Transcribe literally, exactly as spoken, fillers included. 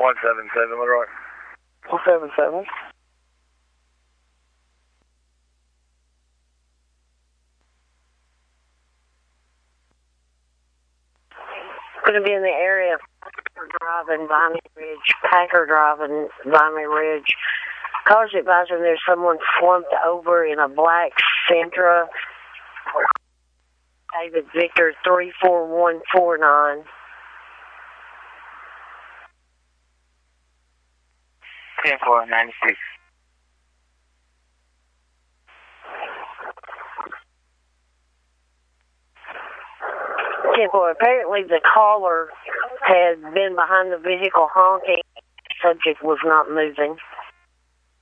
one seven seven, Leroy. one seven seven. Going to be in the area of Packer Drive and Vimy Ridge. Packer Drive and Vimy Ridge. Cars advising there's someone slumped over in a black Sentra. David Victor three four one four nine. ten four ninety-six. ten four. Apparently the caller had been behind the vehicle honking. The subject was not moving.